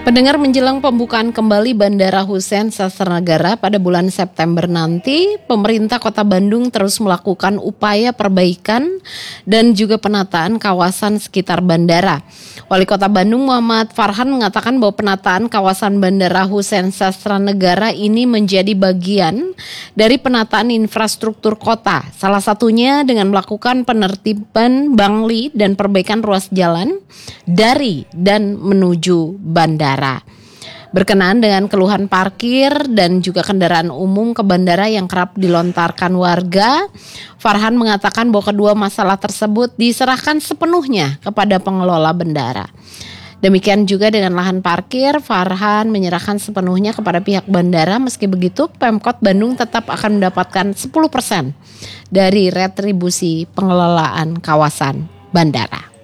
Pendengar, menjelang pembukaan kembali Bandara Husein Sastranegara pada bulan September nanti, pemerintah Kota Bandung terus melakukan upaya perbaikan dan juga penataan kawasan sekitar bandara. Wali Kota Bandung Muhammad Farhan mengatakan bahwa penataan kawasan Bandara Husein Sastranegara ini menjadi bagian dari penataan infrastruktur kota. Salah satunya dengan melakukan penertiban bangli dan perbaikan ruas jalan dari dan menuju bandara. Berkenaan dengan keluhan parkir dan juga kendaraan umum ke bandara yang kerap dilontarkan warga, Farhan mengatakan bahwa kedua masalah tersebut diserahkan sepenuhnya kepada pengelola bandara. Demikian juga dengan lahan parkir, Farhan menyerahkan sepenuhnya kepada pihak bandara. Meski begitu, Pemkot Bandung tetap akan mendapatkan 10% dari retribusi pengelolaan kawasan bandara.